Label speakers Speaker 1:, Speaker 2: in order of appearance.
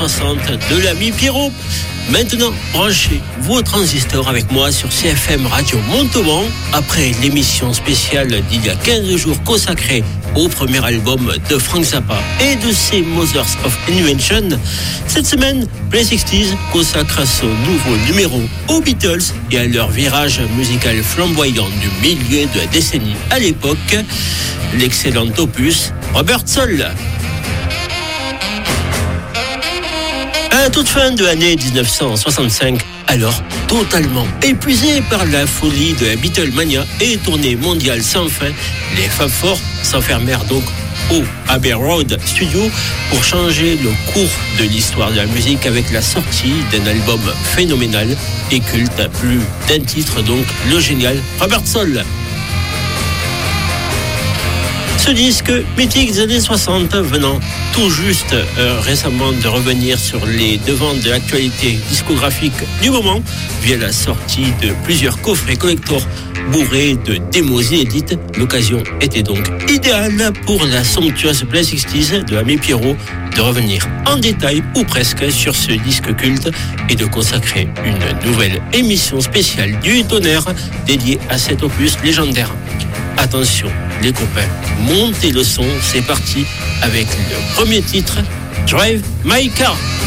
Speaker 1: 60 de l'ami Pierrot. Maintenant, branchez vos transistors avec moi sur CFM Radio Montauban. Après l'émission spéciale d'il y a 15 jours consacrée au premier album de Frank Zappa et de ses Mothers of Invention, cette semaine, Play 60s consacre son nouveau numéro aux Beatles et à leur virage musical flamboyant du milieu de la décennie à l'époque, l'excellent opus Rubber Soul. À toute fin de l'année 1965, alors totalement épuisé par la folie de la Beatlemania et tournée mondiale sans fin, les Fab Four s'enfermèrent donc au Abbey Road Studio pour changer le cours de l'histoire de la musique avec la sortie d'un album phénoménal et culte à plus d'un titre, donc le génial Rubber Soul. Ce disque mythique des années 60 venant tout juste récemment de revenir sur les devants de l'actualité discographique du moment via la sortie de plusieurs coffrets collector bourrés de démos inédites. L'occasion était donc idéale pour la somptueuse Play 60s de l'ami Pierrot de revenir en détail ou presque sur ce disque culte et de consacrer une nouvelle émission spéciale du tonnerre dédiée à cet opus légendaire. Attention les copains, montez le son, c'est parti avec le premier titre, Drive My Car.